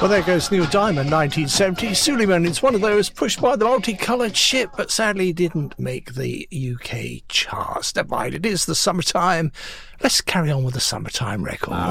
Well, there goes Neil Diamond, 1970. Suleiman, it's one of those pushed by the multicoloured ship, but sadly didn't make the UK charts. Never mind, it is the summertime. Let's carry on with the summertime record.